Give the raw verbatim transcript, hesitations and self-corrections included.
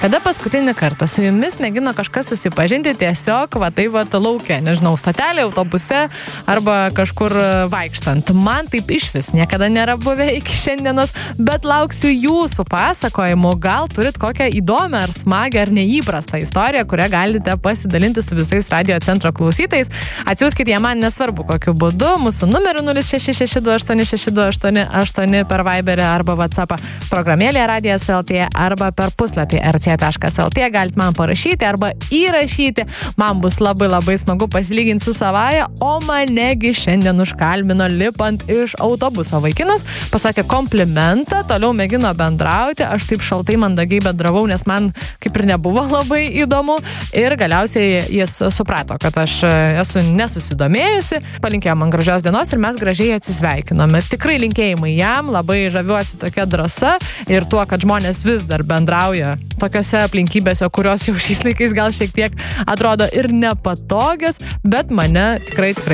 kada paskutinį kartą su jumis mėgino kažkas susipažinti tiesiog, va taip va laukia, nežinau, stotelė, autobuse arba kažkur vaikštant. Man taip išvis niekada nėra buvę iki šiandienos, bet lauksiu jūsų pasakojimų. Gal turit kokią įdomią ar smagę ar neįprastą istoriją, kurią galite pasidalinti su visais Radio Centro klausytais. Atsiųskite ją man, nesvarbu kokiu būdu, mūsų numeriu nulis šeši šeši du aštuoni šeši du aštuoni aštuoni per Viberį arba WhatsAppą programėlėje Radijas taškas el tė arba per puslapį er cė taškas el tė galite man parašyti arba įrašyti. Man bus labai labai smagu pasilyginti su savaja, o manegi šiandien užkalbino lipant iš autobuso vaikinas, pasakė komplimentą, toliau mėgino bendrauti, aš taip šaltai mandagiai bendravau, nes man kaip ir nebuvo labai įdomu ir galiausiai jis suprato, kad aš esu nesusidomėjusi, palinkėjo man gražios dienos ir mes gražiai atsisveikinome. Tikrai linkėjimai jam, labai žaviuosi tokia drąsa ir tuo, kad žmonės vis dar bendrauja tokiose aplinkybėse, kurios jau šiais laikais gal šiek tiek atrodo ir nepatogios, bet mane tikrai tikrai